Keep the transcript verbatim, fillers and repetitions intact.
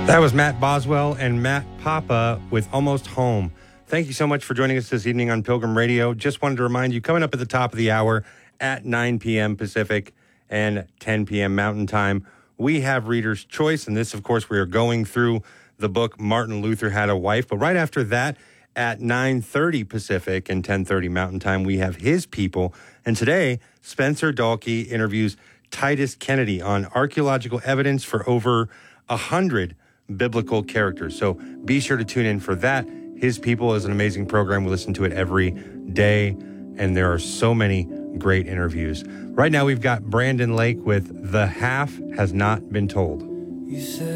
That was Matt Boswell and Matt Papa with Almost Home. Thank you so much for joining us this evening on Pilgrim Radio. Just wanted to remind you, coming up at the top of the hour at nine p.m. Pacific and ten p.m. Mountain Time, we have Reader's Choice. And this, of course, we are going through the book Martin Luther Had a Wife. But right after that, at nine thirty Pacific and ten thirty Mountain Time, we have His People. And today, Spencer Dahlke interviews Titus Kennedy on archaeological evidence for over a hundred biblical characters. So be sure to tune in for that. His People is an amazing program. We listen to it every day, and there are so many great interviews. Right now, we've got Brandon Lake with The Half Has Not Been Told. You said